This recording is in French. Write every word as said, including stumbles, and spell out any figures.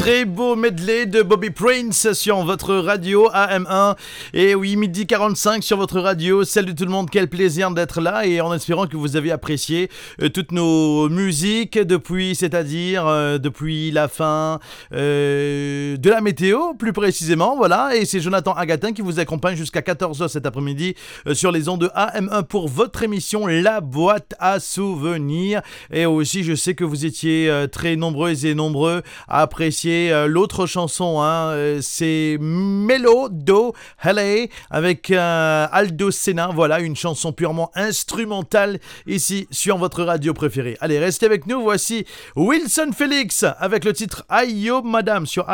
Très beau medley de Bobby Prince sur votre radio A M un. Et oui, midi quarante-cinq sur votre radio. Salut tout le monde, quel plaisir d'être là. Et en espérant que vous avez apprécié euh, toutes nos musiques depuis, c'est-à-dire euh, depuis la fin euh, de la météo, plus précisément. Voilà, et c'est Jonathan Agatin qui vous accompagne jusqu'à quatorze heures cet après-midi euh, sur les ondes de A M un pour votre émission La Boîte à Souvenirs. Et aussi, je sais que vous étiez euh, très nombreuses et nombreux à apprécier euh, l'autre chanson, hein, euh, c'est Mellow Do L A avec euh, Aldo Senna. Voilà, une chanson purement instrumentale ici sur votre radio préférée. Allez, restez avec nous. Voici Wilson Felix avec le titre Ayo Madame sur